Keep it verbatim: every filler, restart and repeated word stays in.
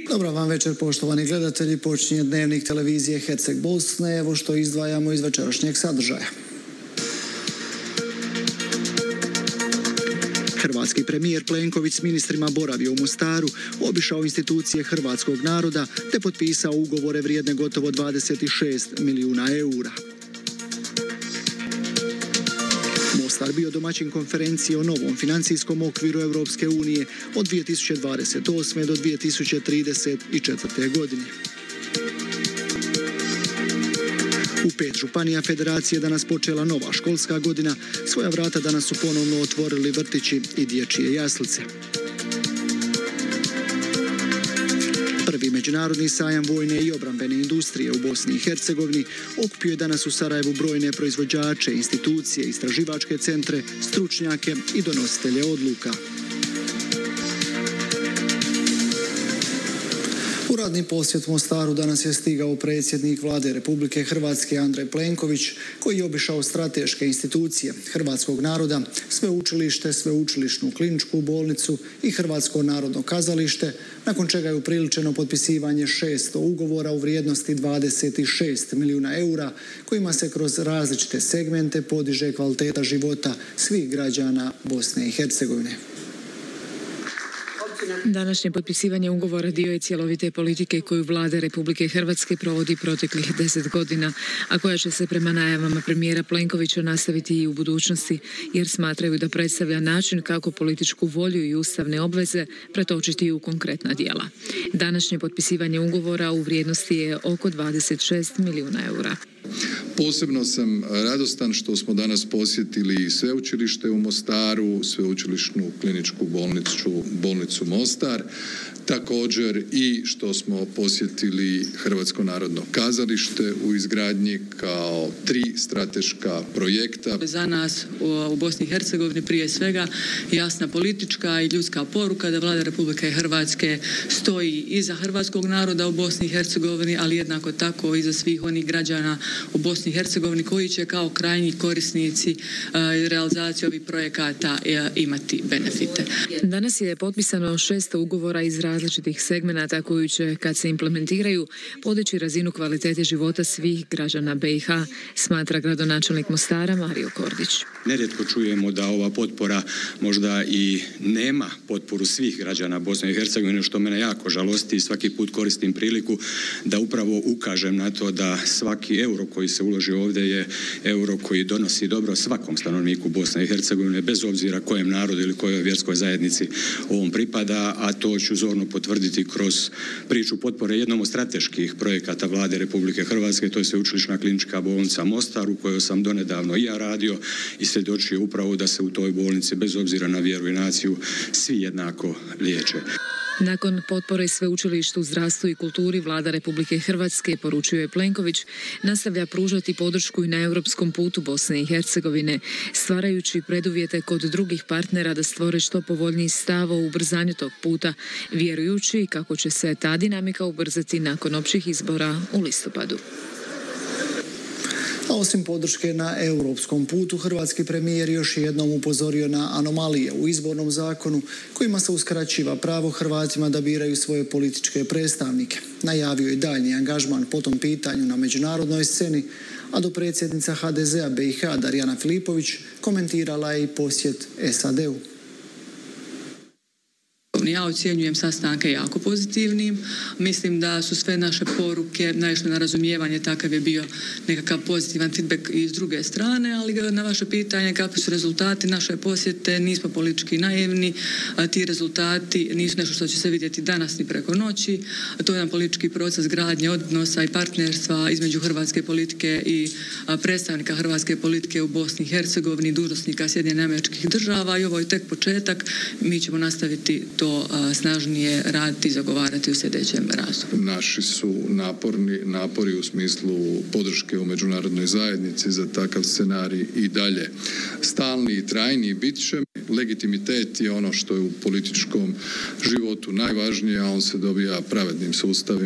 Dobar vam večer, poštovani gledatelji. Počinje dnevnik televizije Herceg Bosne. Evo što izdvajamo iz večerašnjeg sadržaja. Hrvatski premijer Plenković s ministrima boravio u Mostaru, obišao institucije hrvatskog naroda te potpisao ugovore vrijedne gotovo dvadeset šest milijuna eura. Mostar bio domaćin konferencije o novom financijskom okviru Europske unije od dvije tisuće dvadeset osme do dvije tisuće trideset četvrte. godine. U pet županija federacije danas počela nova školska godina. Svoja vrata danas su ponovno otvorili vrtići i dječje jaslice. Prvi međunarodni sajam vojne i obrambene industrije u Bosni i Hercegovini okupio je danas u Sarajevu brojne proizvođače, institucije, istraživačke centre, stručnjake i donositelje odluka. U radni posjet Mostaru danas je stigao predsjednik Vlade Republike Hrvatske Andrej Plenković, koji je obišao strateške institucije hrvatskog naroda, sveučilište, sveučilišnu kliničku bolnicu i Hrvatsko narodno kazalište, nakon čega je upriličeno potpisivanje šesto ugovora u vrijednosti dvadeset šest milijuna eura, kojima se kroz različite segmente podiže kvaliteta života svih građana Bosne i Hercegovine. Današnje potpisivanje ugovora dio je cjelovite politike koju Vlada Republike Hrvatske provodi proteklih deset godina, a koja će se prema najavama premijera Plenkovića nastaviti i u budućnosti, jer smatraju da predstavlja način kako političku volju i ustavne obveze pretočiti u konkretna djela. Današnje potpisivanje ugovora u vrijednosti je oko dvadeset šest milijuna eura. Posebno sam radostan što smo danas posjetili sveučilište u Mostaru, sveučilišnu kliničku bolnicu, bolnicu Mostar, također i što smo posjetili Hrvatsko narodno kazalište u izgradnji kao tri strateška projekta. Za nas u Bosni i Hercegovini prije svega jasna politička i ljudska poruka da Vlada Republike Hrvatske stoji iza hrvatskog naroda u Bosni i Hercegovini, ali jednako tako i za svih onih građana u Bosni i Hercegovini koji će kao krajnji korisnici realizacije ovih projekata imati benefite. Danas je potpisano šesto ugovora iz različitih segmenata koji će, kad se implementiraju, podići razinu kvalitete života svih građana B i H, smatra gradonačelnik Mostara Mario Kordić. Nerijetko čujemo da ova potpora možda i nema potporu svih građana Bosne i Hercegovine, što mene jako žalosti i svaki put koristim priliku da upravo ukažem na to da svaki euro koji se uloži ovdje je euro koji donosi dobro svakom stanovniku Bosne i Hercegovine, bez obzira kojem narodu ili kojoj vjerskoj zajednici ovom pripada, a to ću zorno potvrditi kroz priču potpore jednom od strateških projekata Vlade Republike Hrvatske, to je sveučilišna klinička bolnica Mostar, u kojoj sam donedavno i ja radio i svjedočio upravo da se u toj bolnici, bez obzira na vjeru i naciju, svi jednako liječe. Nakon potpore sveučilištu, zdravstvu i kulturi, Vlada Republike Hrvatske, poručio je Plenković, nastavlja pružati podršku i na europskom putu Bosne i Hercegovine, stvarajući preduvjete kod drugih partnera da stvore što povoljniji stav o ubrzanju tog puta, vjerujući kako će se ta dinamika ubrzati nakon općih izbora u listopadu. A osim podrške na europskom putu, hrvatski premijer još jednom upozorio na anomalije u izbornom zakonu kojima se uskraćiva pravo Hrvatima da biraju svoje političke predstavnike. Najavio je daljnji angažman po tom pitanju na međunarodnoj sceni, a dopredsjednica H D Z-a B i H Darijana Filipović komentirala je i posjet S A D-u. Ja ocjenjujem sastanke jako pozitivnim. Mislim da su sve naše poruke naišle na razumijevanje, takav je bio nekakav pozitivan feedback iz druge strane, ali na vaše pitanje kakvi su rezultati naše posjete, nismo politički naivni, a ti rezultati nisu nešto što će se vidjeti danas ni preko noći. To je jedan politički proces gradnje odnosa i partnerstva između hrvatske politike i predstavnika hrvatske politike u Bosni i Hercegovini, dužnosnika Sjedinjenih Američkih Država, i ovo je tek početak. Mi ćemo nastaviti to snažnije raditi i zagovarati u sljedećem razdoblju. Naši su naporni, napori u smislu podrške u međunarodnoj zajednici za takav scenarij i dalje stalni i trajni bit će. Legitimitet je ono što je u političkom životu najvažnije, a on se dobija pravednim sustavima.